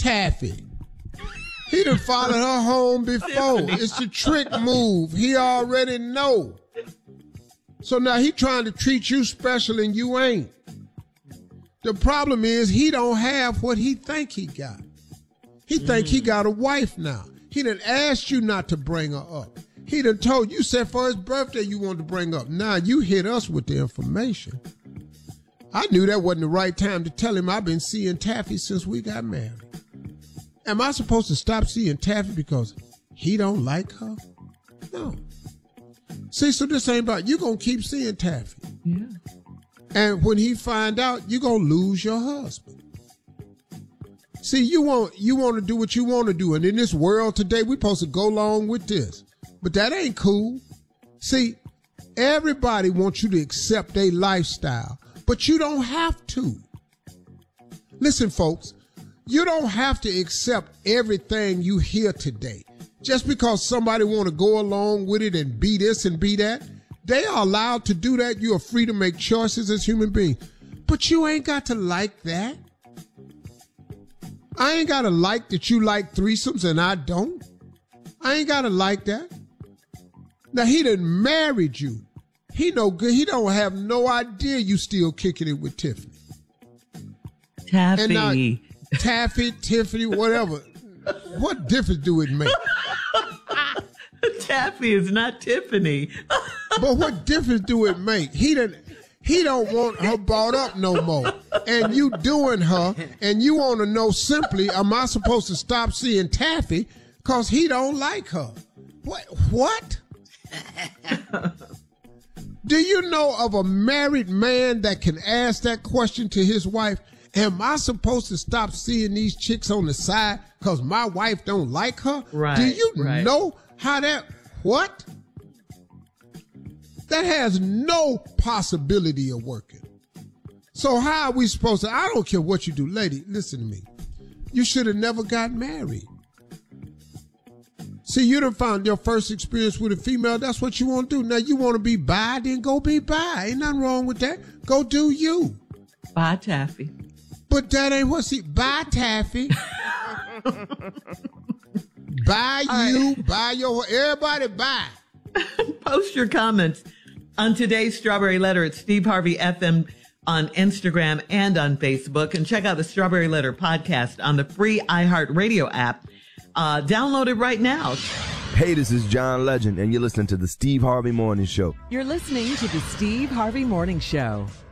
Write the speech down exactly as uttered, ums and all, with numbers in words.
Taffy. He done followed her home before. It's the trick move. He already know. So now he trying to treat you special and you ain't. The problem is he don't have what he think he got. He think mm. he got a wife now. He done asked you not to bring her up. He done told you, said for his birthday you wanted to bring up. Now you hit us with the information. I knew that wasn't the right time to tell him I've been seeing Taffy since we got married. Am I supposed to stop seeing Taffy because he don't like her? No. See, so this ain't about, you gonna keep seeing Taffy. Yeah. And when he find out, you gonna lose your husband. See, you want, you want to do what you want to do. And in this world today, we supposed to go along with this. But that ain't cool. See, everybody wants you to accept their lifestyle, but you don't have to. Listen, folks, you don't have to accept everything you hear today. Just because somebody want to go along with it and be this and be that, they are allowed to do that. You are free to make choices as human beings. But you ain't got to like that. I ain't got to like that you like threesomes and I don't. I ain't got to like that. Now, he done married you. He no good. He don't have no idea you still kicking it with Tiffany. Taffy. And now, Taffy, Tiffany, whatever. What difference do it make? Taffy is not Tiffany. But what difference do it make? He done, he don't want her brought up no more. And you doing her, and you want to know simply, am I supposed to stop seeing Taffy because he don't like her? What? What? Do you know of a married man that can ask that question to his wife? Am I supposed to stop seeing these chicks on the side because my wife don't like her? Right. Do you right. know how that, what? That has no possibility of working. So how are we supposed to, I don't care what you do. Lady, listen to me. You should have never got married. See, you done found your first experience with a female. That's what you want to do. Now you want to be bi, then go be bi. Ain't nothing wrong with that. Go do you. Bye, Taffy. But that ain't what she, bye, Taffy. Buy you, right. Buy your, everybody buy. Post your comments on today's Strawberry Letter at Steve Harvey F M on Instagram and on Facebook. And check out the Strawberry Letter podcast on the free iHeartRadio app. Uh, download it right now. Hey, this is John Legend, and you're listening to the Steve Harvey Morning Show. You're listening to the Steve Harvey Morning Show.